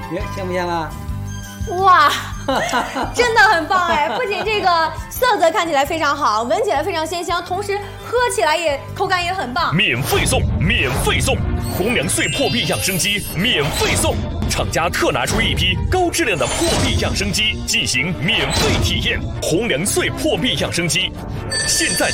香不香啊？ 哇，真的很棒哎！不仅这个色泽看起来非常好，闻起来非常鲜香，同时喝起来也口感也很棒。 免费送，免费送，红粮碎破壁养生机免费送。厂家特拿出一批高质量的破壁养生机进行免费体验。红粮碎破壁养生机，现在。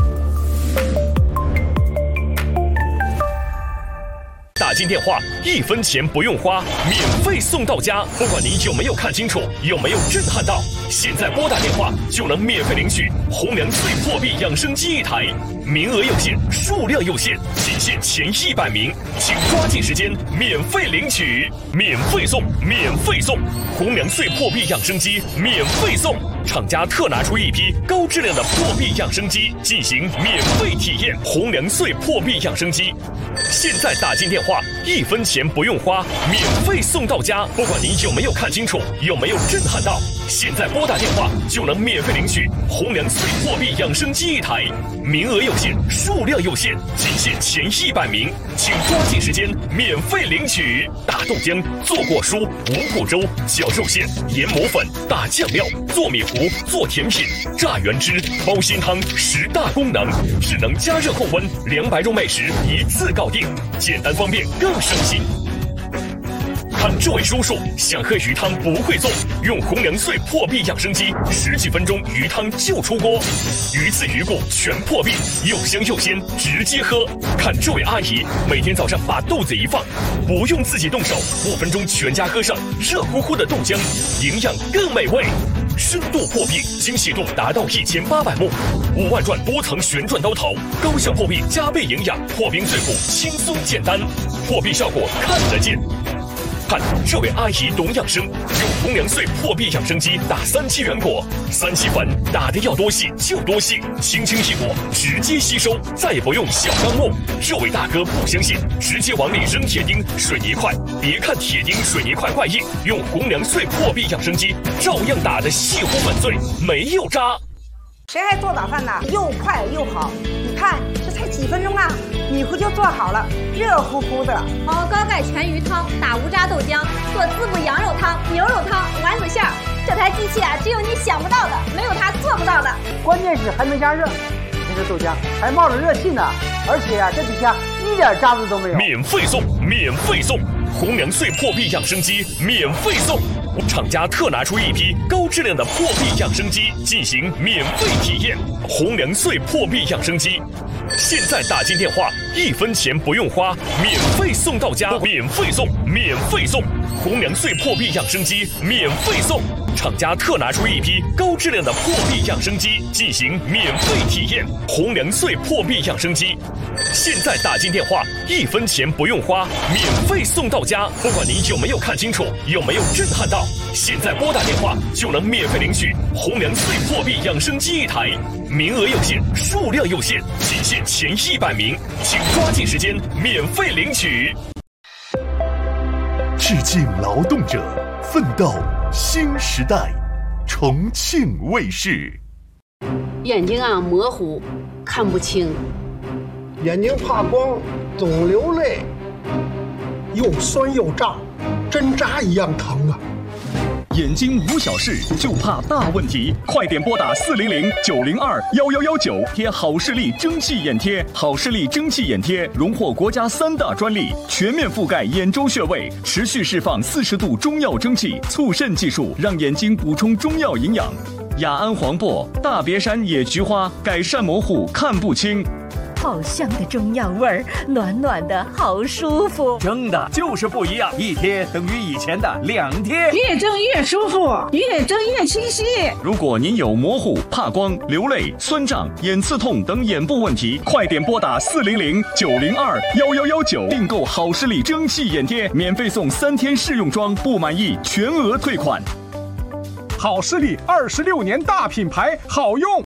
打进电话1分钱不用花，免费送到家。不管你有没有看清楚，有没有震撼到，现在拨打电话就能免费领取红粮碎破壁养生机1台，名额有限，数量有限，仅限前100名，请抓紧时间免费领取，免费送，免费送，红粮碎破壁养生机免费送。厂家特拿出一批高质量的破壁养生机进行免费体验。红粮碎破壁养生机，现在打进电话1分钱不用花，免费送到家。不管你有没有看清楚，有没有震撼到，现在拨打电话就能免费领取红粮碎破壁养生机1台，名额有限，数量有限，仅限前100名，请抓紧时间免费领取。打豆浆、做果蔬、五谷粥、绞肉馅、研磨粉、打酱料、做米糊、做甜品、榨原汁、煲鲜汤，10大功能，智能加热控温，200种美食一次搞定，简单方便更省心。看这位叔叔想喝鱼汤不会做，用红粮碎破壁养生机10几分钟鱼汤就出锅，鱼刺鱼骨全破壁，又香又鲜，直接喝。看这位阿姨每天早上把豆子一放，不用自己动手，5分钟全家喝上热乎乎的豆浆，营养更美味。深度破壁，精细度达到1800目，5万转多层旋转刀头，高效破壁加倍营养，破冰最苦，轻松简单，破壁效果看得见。看这位阿姨懂养生，用红粮碎破壁养生机打3期原果，3期粉打的要多细就多细，轻轻一裹直接吸收，再也不用小钢木。这位大哥不相信，直接往里扔铁钉、水泥块，别看铁钉、水泥块怪硬，用红粮碎破壁养生机照样打得细乎粉碎，没有渣。 谁还做早饭呢？又快又好，你看这才几分钟啊，米糊就做好了，热乎乎的。 熬高钙全鱼汤，打无渣豆浆，做滋补羊肉汤、牛肉汤、丸子馅儿。这台机器啊，只有你想不到的，没有它做不到的。 关键是还能加热，你看这豆浆还冒着热气呢，而且啊，这底下一点渣子都没有。 免费送，免费送，红粮碎破壁养生机免费送。厂家特拿出一批高质量的破壁养生机进行免费体验。红粮碎破壁养生机，现在打进电话1分钱不用花，免费送到家，免费送，免费送。红粮碎破壁养生机免费送。厂家特拿出一批高质量的破壁养生机进行免费体验。红粮碎破壁养生机，现在打进电话1分钱不用花，免费送到家。不管你有没有看清楚，有没有震撼到，现在拨打电话就能免费领取红粮碎破壁养生机1台，名额有限，数量有限，仅限前100名，请抓紧时间免费领取。 致敬劳动者，奋斗新时代。重庆卫视。 眼睛啊模糊，看不清， 眼睛怕光，总流泪，又酸又胀，针扎一样疼啊！ 眼睛无小事，就怕大问题。快点拨打400-902-1119，贴好视力蒸汽眼贴。好视力蒸汽眼贴荣获国家3大专利，全面覆盖眼周穴位，持续释放40度中药蒸汽，促肾技术，让眼睛补充中药营养。雅安黄柏、大别山野菊花，改善模糊看不清。 好香的中药味儿，暖暖的好舒服。 蒸的就是不一样，一贴等于以前的2贴， 越蒸越舒服，越蒸越清晰。 如果您有模糊、怕光、流泪、酸胀、眼刺痛等眼部问题，快点拨打400-902-1119，订购好视力蒸汽眼贴，免费送3天试用装，不满意全额退款。 好视力26年大品牌，好用。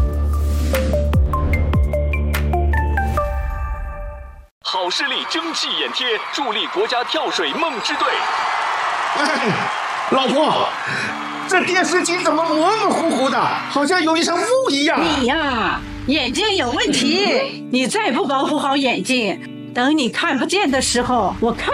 好视力蒸汽眼贴助力国家跳水梦之队。 老婆，这电视机怎么模模糊糊的，好像有一层雾一样？ 你呀，眼睛有问题，你再不保护好眼睛，等你看不见的时候，我看